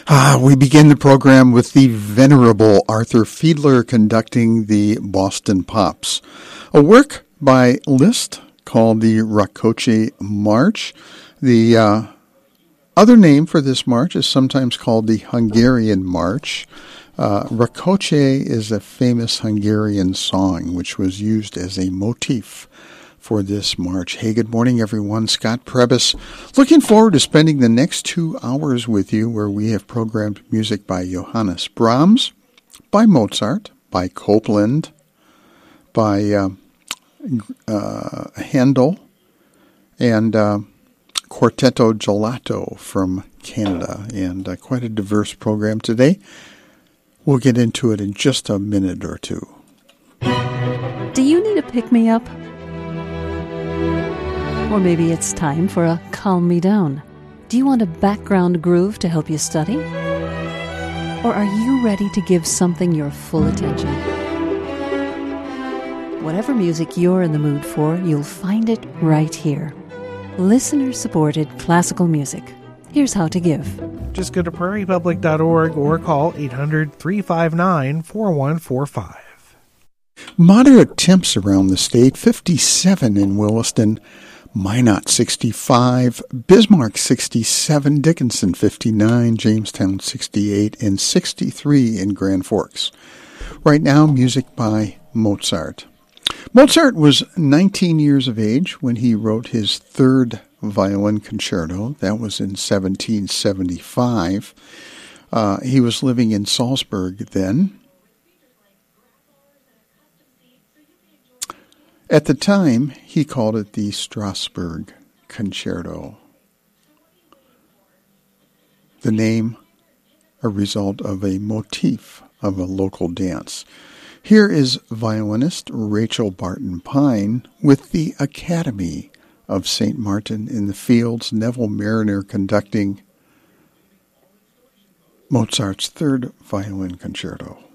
We begin the program with the venerable Arthur Fiedler conducting the Boston Pops, a work by Liszt called the Rakoczy March. The other name for this march is sometimes called the Hungarian March. Rakoczy is a famous Hungarian song which was used as a motif for this march. Hey, good morning, everyone. Scott Prebys. Looking forward to spending the next 2 hours with you where we have programmed music by Johannes Brahms, by Mozart, by Copland, by Handel, and Quartetto Gelato from Canada. And quite a diverse program today. We'll get into it in just a minute or two. Do you need a pick-me-up? Or maybe it's time for a calm me down. Do you want a background groove to help you study? Or are you ready to give something your full attention? Whatever music you're in the mood for, you'll find it right here. Listener-supported classical music. Here's how to give. Just go to prairiepublic.org or call 800-359-4145. Moderate temps around the state, 57 in Williston, Minot 65, Bismarck 67, Dickinson 59, Jamestown 68, and 63 in Grand Forks. Right now, music by Mozart. Mozart was 19 years of age when he wrote his third violin concerto. That was in 1775. He was living in Salzburg then. At the time, he called it the Strasbourg Concerto. The name, a result of a motif of a local dance. Here is violinist Rachel Barton Pine with the Academy of St. Martin in the Fields, Neville Mariner conducting Mozart's third violin concerto.